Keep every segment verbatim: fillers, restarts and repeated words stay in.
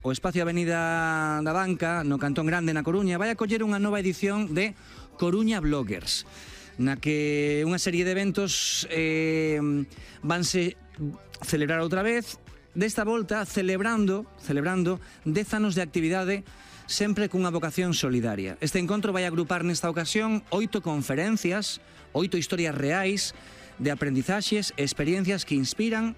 o Espacio Avenida da Banca, no Cantón Grande, na Coruña, vai acoller unha nova edición de Coruña Bloggers, na que unha serie de eventos eh, vanse celebrar outra vez, desta volta celebrando celebrando dez anos de actividade sempre cunha vocación solidaria. Este encontro vai agrupar nesta ocasión oito conferencias, oito historias reais de aprendizaxes e experiencias que inspiran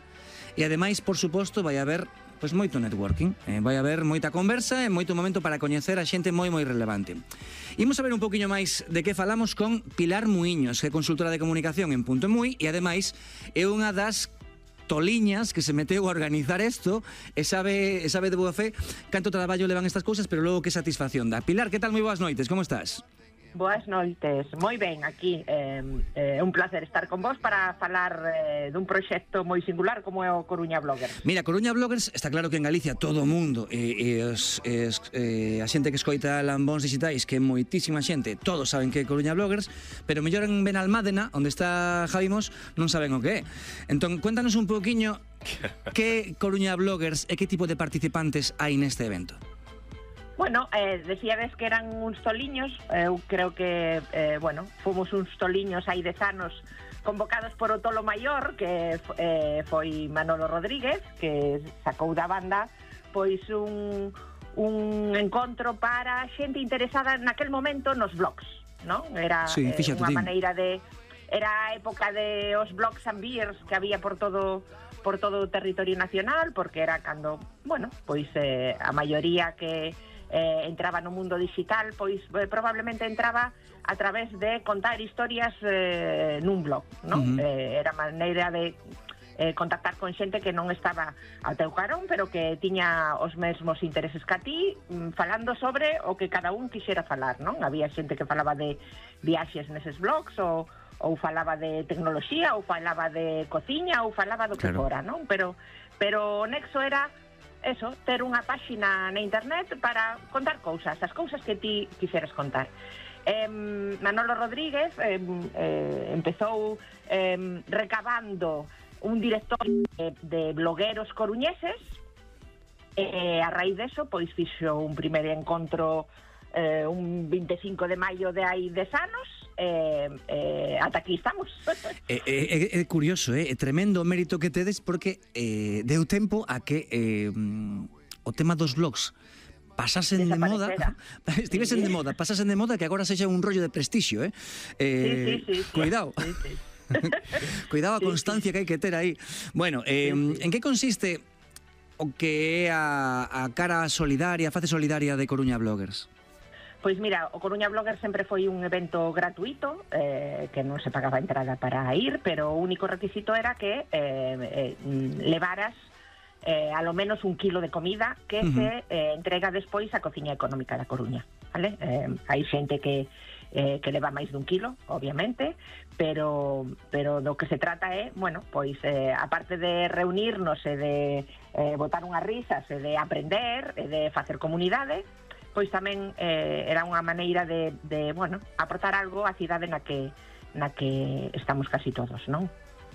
e ademais, por suposto, vai haber pois moito networking, eh, vai haber moita conversa e moito momento para coñecer a xente moi moi relevante. Imos saber un poquinho máis de que falamos con Pilar Muiños, que é consultora de comunicación en Punto Mui e ademais é unha das toliñas que se meteu a organizar isto e sabe, e sabe de boa fe canto traballo levan estas cousas, pero logo que satisfacción dá. Pilar, que tal? Moi boas noites, como estás? Boas noites, moi ben aquí, é eh, eh, un placer estar con vos para falar eh, dun proxecto moi singular como é o Coruña Bloggers. Mira, Coruña Bloggers, está claro que en Galicia todo o mundo e, e os, es, eh, a xente que escoita Lambóns Digitais, que é moitísima xente, todos saben que é Coruña Bloggers, pero mellor en Benalmádena, onde está Javimos, non saben o que é. Entón, cuéntanos un poquinho que Coruña Bloggers e que tipo de participantes hai neste evento. Bueno, eh, decíades que eran uns toliños, eu creo que, eh, bueno, fomos uns toliños hai dez anos convocados por o tolo maior, que eh, foi Manolo Rodríguez, que sacou da banda pois un, un encontro para xente interesada naquel momento nos blogs, non? Era sí, eh, unha maneira de... Era a época de os blogs and beers que había por todo por todo o territorio nacional, porque era cando, bueno, pois eh, a maioría que Eh, entraba no mundo digital, pois eh, probablemente entraba a través de contar historias eh, nun blog, non? Uh-huh. Eh, era maneira de eh, contactar con xente que non estaba ao teu carón, pero que tiña os mesmos intereses que a ti, mm, falando sobre o que cada un quixera falar, non? Había xente que falaba de viaxes neses blogs, ou, ou falaba de tecnoloxía, ou falaba de cociña, ou falaba do que claro. fora, non? Pero, pero o nexo era eso, ter unha páxina na internet para contar cousas, as cousas que ti quixeras contar. Eh, Manolo Rodríguez eh, eh, empezou eh, recabando un directorio de, de blogueros coruñeses e a raíz deso pois fixo un primeiro encontro eh, un vinte e cinco de maio de hai dez anos e eh, eh, ata aquí estamos. É, é, é curioso, é, é tremendo o mérito que tedes porque eh, deu tempo a que eh, o tema dos blogs pasasen de moda, estivesen de moda, pasasen de moda que agora sexa un rollo de prestixio, eh? eh sí, sí, sí, sí. Cuidado. Sí, sí. Cuidado a constancia sí, sí. que hai que ter aí. Bueno, eh, sí, sí. en que consiste o que é a, a cara solidaria, a face solidaria de Coruña Bloggers? Pois mira, o Coruña Bloggers sempre foi un evento gratuito, eh, que non se pagaba entrada para ir, pero o único requisito era que eh, eh, levaras eh, a lo menos un kilo de comida que uh-huh. se eh, entrega despois á Cociña Económica da Coruña, vale? Eh, hai xente que eh, que leva máis dun kilo, obviamente, pero pero do que se trata é, bueno, pois eh, aparte de reunirnos e de eh, botar unhas risas e de aprender e de facer comunidade, pois tamén eh, era unha maneira de, de, bueno, aportar algo á cidade na que na que estamos casi todos, non?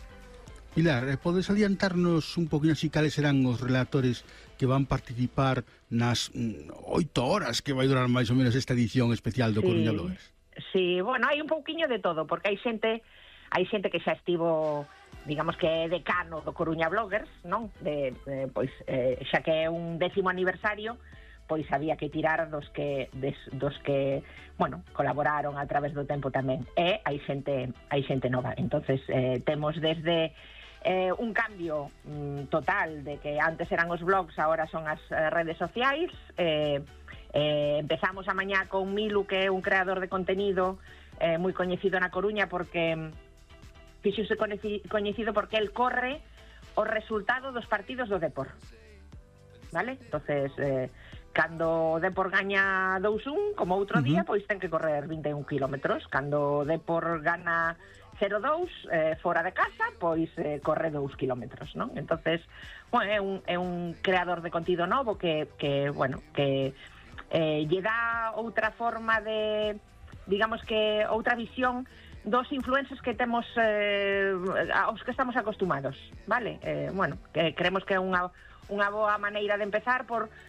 Pilar, podes adiantarnos un poquinho así cales serán os relatores que van participar nas oito horas que vai durar máis ou menos esta edición especial do sí, Coruña Bloggers? Sí, bueno, hai un pouquiño de todo, porque hai xente hai xente que xa estivo, digamos que é decano do Coruña Bloggers, non? De, de, pois, eh, xa que é un décimo aniversario, pois había que tirar dos que des, dos que, bueno, colaboraron a través do tempo tamén. E hai xente, hai xente nova. Entonces, eh, temos desde eh, un cambio mm, total de que antes eran os blogs, agora son as eh, redes sociais. Eh, eh, empezamos a mañá con Milu, que é un creador de contenido eh, moi coñecido na Coruña, porque fixose coñecido porque el corre o resultado dos partidos do Depor. Vale? Entonces, eh, cando o Depor gaña dous un, como outro día, uh-huh. pois ten que correr vinte e un kilómetros. Cando o Depor gana cero dous eh, fora de casa, pois eh, corre dous kilómetros, non? Entonces, bueno, é un, é un creador de contido novo que, que bueno, que eh, lle dá outra forma de, digamos que outra visión dos influencers que temos eh, aos que estamos acostumados, vale? Eh, bueno, que creemos que é unha unha boa maneira de empezar por